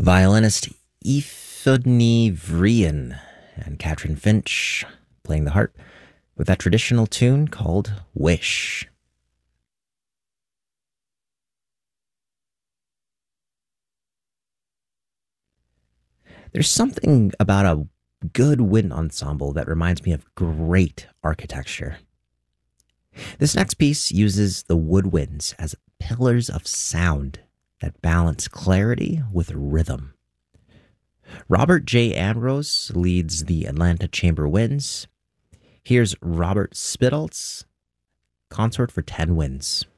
Violinist Eifudny Vrian and Katrin Finch playing the harp with that traditional tune called Wish. There's something about a good wind ensemble that reminds me of great architecture. This next piece uses the woodwinds as pillars of sound that balance clarity with rhythm. Robert J. Ambrose leads the Atlanta Chamber Winds. Here's Robert Spittal's Consort for 10 Winds.